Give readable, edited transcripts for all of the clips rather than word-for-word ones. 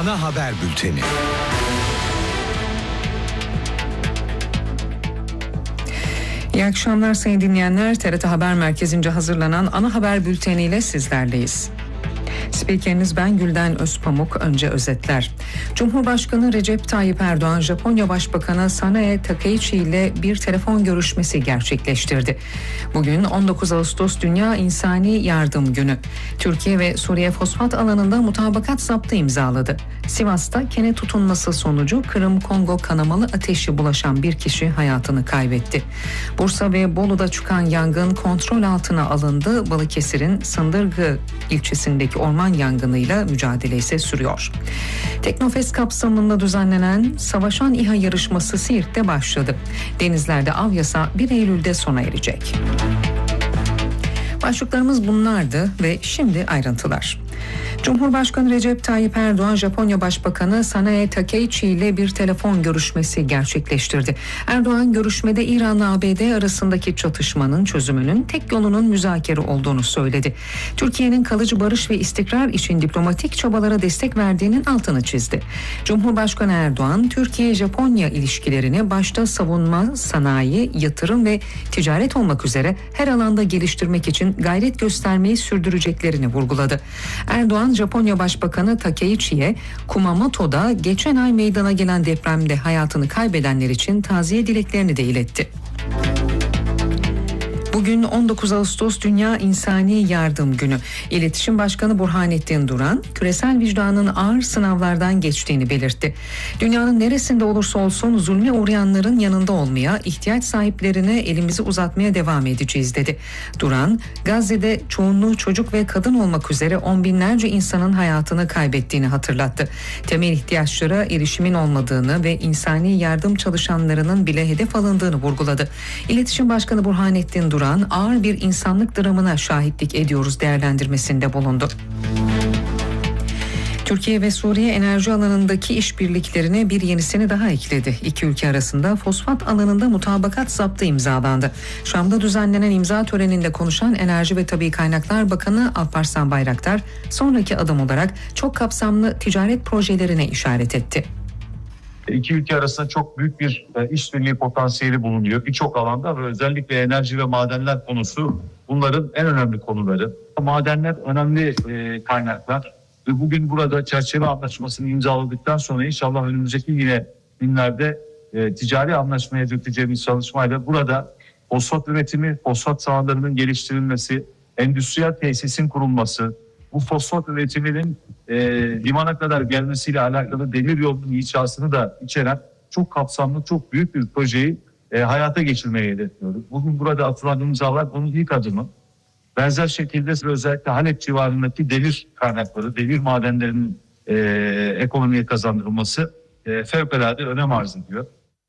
Ana haber bülteni. İyi akşamlar sayın dinleyenler. TRT Haber Merkezi'nce hazırlanan ana haber bülteniyle sizlerleyiz. Spikeriniz ben Gülden Özpamuk. Önce özetler. Cumhurbaşkanı Recep Tayyip Erdoğan, Japonya Başbakanı Sanae Takaichi ile bir telefon görüşmesi gerçekleştirdi. Bugün 19 Ağustos Dünya İnsani Yardım Günü. Türkiye ve Suriye fosfat alanında mutabakat zaptı imzaladı. Sivas'ta kene tutunması sonucu Kırım-Kongo kanamalı ateşi bulaşan bir kişi hayatını kaybetti. Bursa ve Bolu'da çıkan yangın kontrol altına alındı. Balıkesir'in Sındırgı ilçesindeki orman yangınıyla mücadele ise sürüyor. Teknofest kapsamında düzenlenen Savaşan İHA yarışması Siirt'te başladı. Denizlerde av yasağı 1 Eylül'de sona erecek. Başlıklarımız bunlardı ve şimdi ayrıntılar. Cumhurbaşkanı Recep Tayyip Erdoğan, Japonya Başbakanı Sanae Takaichi ile bir telefon görüşmesi gerçekleştirdi. Erdoğan görüşmede İran'la ABD arasındaki çatışmanın çözümünün tek yolunun müzakere olduğunu söyledi. Türkiye'nin kalıcı barış ve istikrar için diplomatik çabalara destek verdiğinin altını çizdi. Cumhurbaşkanı Erdoğan, Türkiye-Japonya ilişkilerini başta savunma, sanayi, yatırım ve ticaret olmak üzere her alanda geliştirmek için gayret göstermeyi sürdüreceklerini vurguladı. Erdoğan, Japonya Başbakanı Takaichi'ye Kumamoto'da geçen ay meydana gelen depremde hayatını kaybedenler için taziye dileklerini de iletti. Bugün 19 Ağustos Dünya İnsani Yardım Günü. İletişim Başkanı Burhanettin Duran, küresel vicdanın ağır sınavlardan geçtiğini belirtti. Dünyanın neresinde olursa olsun zulme uğrayanların yanında olmaya, ihtiyaç sahiplerine elimizi uzatmaya devam edeceğiz dedi. Duran, Gazze'de çoğunluğu çocuk ve kadın olmak üzere on binlerce insanın hayatını kaybettiğini hatırlattı. Temel ihtiyaçlara erişimin olmadığını ve insani yardım çalışanlarının bile hedef alındığını vurguladı. İletişim Başkanı Burhanettin Duran, ağır bir insanlık dramına şahitlik ediyoruz değerlendirmesinde bulundu. Türkiye ve Suriye enerji alanındaki işbirliklerine bir yenisini daha ekledi. İki ülke arasında fosfat alanında mutabakat zaptı imzalandı. Şam'da düzenlenen imza töreninde konuşan Enerji ve Tabii Kaynaklar Bakanı Alparslan Bayraktar, sonraki adım olarak çok kapsamlı ticaret projelerine işaret etti. İki ülke arasında çok büyük bir işbirliği potansiyeli bulunuyor. Birçok alanda ve özellikle enerji ve madenler konusu bunların en önemli konuları. Madenler önemli kaynaklar ve bugün burada çerçeve anlaşmasını imzaladıktan sonra inşallah önümüzdeki yine günlerde ticari anlaşmaya dökeceğimiz çalışmayla burada fosfat üretimi, fosfat sahalarının geliştirilmesi, endüstriyel tesisin kurulması, bu fosfat üretiminin limana kadar gelmesiyle alakalı demir yolunun inşasını da içeren çok kapsamlı, çok büyük bir projeyi hayata geçirmeye hedefliyoruz. Bugün burada atılan imzalar bunun ilk adımı. Benzer şekilde özellikle Halep civarındaki demir kaynakları, demir madenlerinin ekonomiye kazandırılması fevkalade önem arz ediyor.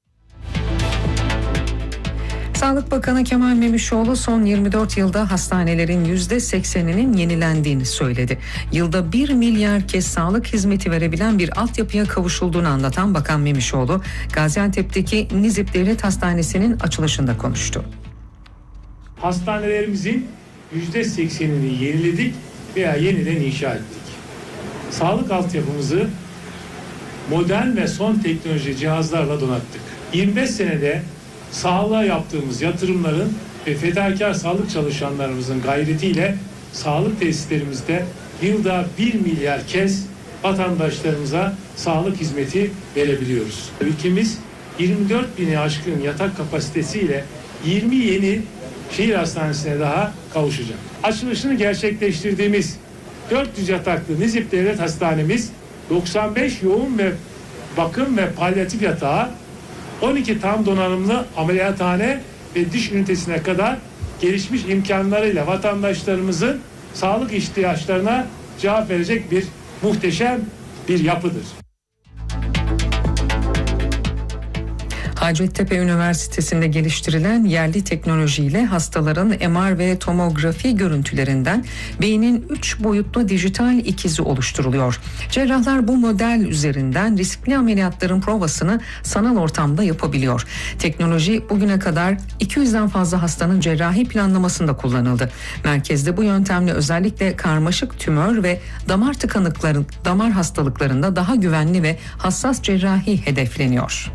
Sağlık Bakanı Kemal Memişoğlu son 24 yılda hastanelerin %80'inin yenilendiğini söyledi. Yılda 1 milyar kez sağlık hizmeti verebilen bir altyapıya kavuşulduğunu anlatan Bakan Memişoğlu, Gaziantep'teki Nizip Devlet Hastanesi'nin açılışında konuştu. Hastanelerimizin %80'ini yeniledik veya yeniden inşa ettik. Sağlık altyapımızı modern ve son teknoloji cihazlarla donattık. 25 senede sağlığa yaptığımız yatırımların ve fedakar sağlık çalışanlarımızın gayretiyle sağlık tesislerimizde yılda 1 milyar kez vatandaşlarımıza sağlık hizmeti verebiliyoruz. Ülkemiz 24 bini aşkın yatak kapasitesiyle 20 yeni şehir hastanesine daha kavuşacak. Açılışını gerçekleştirdiğimiz 400 yataklı Nizip Devlet Hastanemiz 95 yoğun ve bakım ve palyatif yatağı, 12 tam donanımlı ameliyathane ve diş ünitesine kadar gelişmiş imkanlarıyla vatandaşlarımızın sağlık ihtiyaçlarına cevap verecek bir muhteşem bir yapıdır. Hacettepe Üniversitesi'nde geliştirilen yerli teknolojiyle hastaların MR ve tomografi görüntülerinden beynin 3 boyutlu dijital ikizi oluşturuluyor. Cerrahlar bu model üzerinden riskli ameliyatların provasını sanal ortamda yapabiliyor. Teknoloji bugüne kadar 200'den fazla hastanın cerrahi planlamasında kullanıldı. Merkezde bu yöntemle özellikle karmaşık tümör ve damar hastalıklarında daha güvenli ve hassas cerrahi hedefleniyor.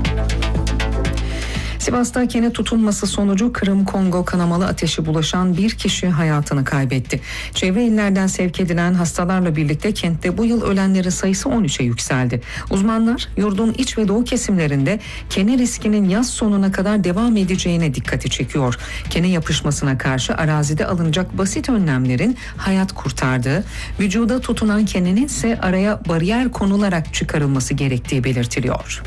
Sivas'ta kene tutulması sonucu Kırım-Kongo kanamalı ateşi bulaşan bir kişi hayatını kaybetti. Çevre illerden sevk edilen hastalarla birlikte kentte bu yıl ölenlerin sayısı 13'e yükseldi. Uzmanlar yurdun iç ve doğu kesimlerinde kene riskinin yaz sonuna kadar devam edeceğine dikkati çekiyor. Kene yapışmasına karşı arazide alınacak basit önlemlerin hayat kurtardığı, vücuda tutunan kenenin ise araya bariyer konularak çıkarılması gerektiği belirtiliyor.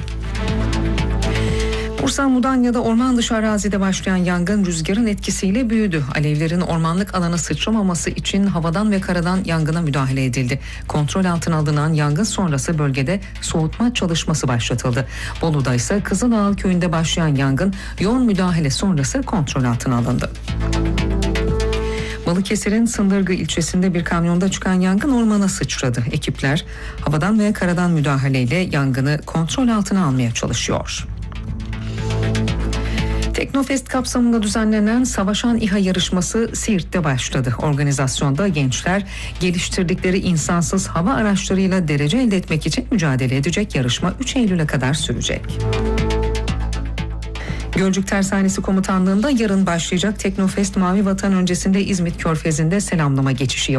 Bursa Mudanya'da orman dışı arazide başlayan yangın rüzgarın etkisiyle büyüdü. Alevlerin ormanlık alana sıçramaması için havadan ve karadan yangına müdahale edildi. Kontrol altına alınan yangın sonrası bölgede soğutma çalışması başlatıldı. Bolu'da ise Kızılağal köyünde başlayan yangın yoğun müdahale sonrası kontrol altına alındı. Balıkesir'in Sındırgı ilçesinde bir kamyonda çıkan yangın ormana sıçradı. Ekipler havadan ve karadan müdahaleyle yangını kontrol altına almaya çalışıyor. Teknofest kapsamında düzenlenen Savaşan İHA yarışması Siirt'te başladı. Organizasyonda gençler geliştirdikleri insansız hava araçlarıyla derece elde etmek için mücadele edecek. Yarışma 3 Eylül'e kadar sürecek. Gölcük Tersanesi Komutanlığı'nda yarın başlayacak Teknofest Mavi Vatan öncesinde İzmit Körfezi'nde selamlama geçişi